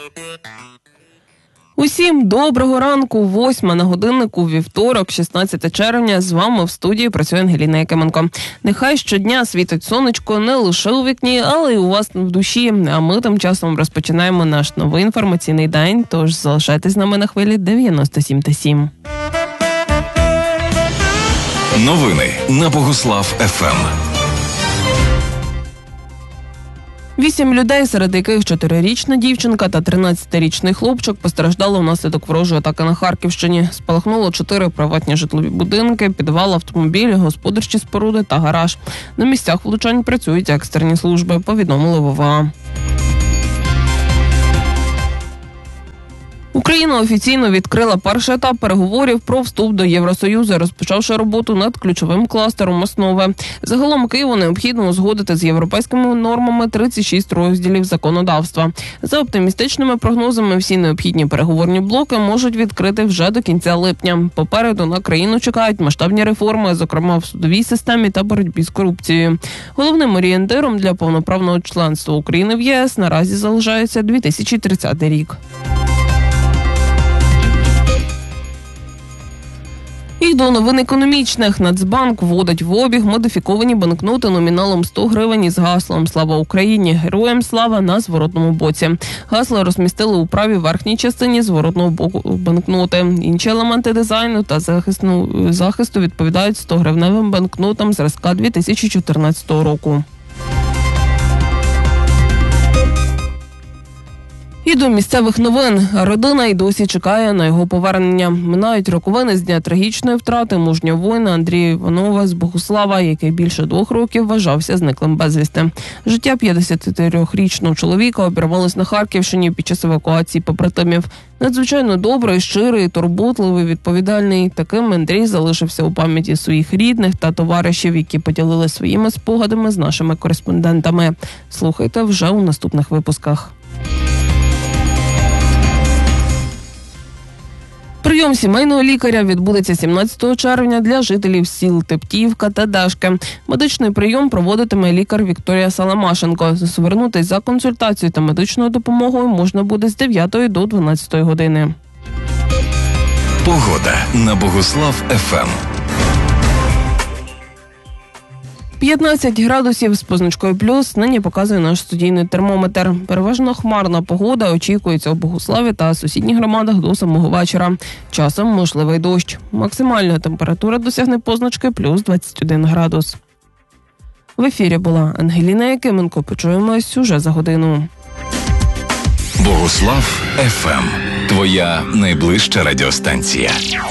Усім доброго ранку, 8 на годиннику, вівторок, 16 червня. З вами в студії працює Ангеліна Якименко. Нехай щодня світить сонечко не лише у вікні, але й у вас в душі. А ми тим часом розпочинаємо наш новий інформаційний день, тож залишайтесь з нами на хвилі 97,7. Новини на Богуслав ФМ. 8 людей, серед яких 4-річна дівчинка та 13-річний хлопчик, постраждали внаслідок ворожої атаки на Харківщині. Спалахнуло 4 приватні житлові будинки, підвал, автомобілі, господарчі споруди та гараж. На місцях влучань працюють екстрені служби, повідомили в ОВА. Україна офіційно відкрила перший етап переговорів про вступ до Євросоюзу, розпочавши роботу над ключовим кластером «Основи». Загалом Києву необхідно узгодити з європейськими нормами 36 розділів законодавства. За оптимістичними прогнозами, всі необхідні переговорні блоки можуть відкрити вже до кінця липня. Попереду на країну чекають масштабні реформи, зокрема в судовій системі та боротьбі з корупцією. Головним орієнтиром для повноправного членства України в ЄС наразі залишається 2030 рік. І до новин економічних. Нацбанк вводить в обіг модифіковані банкноти номіналом 100 гривень із гаслом «Слава Україні! Героям слава» на зворотному боці. Гасло розмістили у правій верхній частині зворотного боку банкноти. Інші елементи дизайну та захисту відповідають 100-гривневим банкнотам зразка 2014 року. І до місцевих новин. Родина й досі чекає на його повернення. Минають роковини з дня трагічної втрати мужнього воїна Андрія Іванова з Богуслава, який більше 2 років вважався зниклим безвісти. Життя 53-річного чоловіка обірвалось на Харківщині під час евакуації побратимів. Надзвичайно добрий, щирий, турботливий, відповідальний. Таким Андрій залишився у пам'яті своїх рідних та товаришів, які поділилися своїми спогадами з нашими кореспондентами. Слухайте вже у наступних випусках. Прийом сімейного лікаря відбудеться 17 червня для жителів сіл Тептіївка та Дашки. Медичний прийом проводитиме лікар Вікторія Саламашенко. Звернутися за консультацією та медичною допомогою можна буде з 9 до 12 години. Погода на Богуслав ФМ. 15 градусів з позначкою плюс нині показує наш студійний термометр. Переважно хмарна погода очікується у Богуславі та сусідніх громадах до самого вечора. Часом можливий дощ. Максимальна температура досягне позначки плюс 21 градус. В ефірі була Ангеліна Якименко. Почуємось уже за годину. Богуслав ФМ. Твоя найближча радіостанція.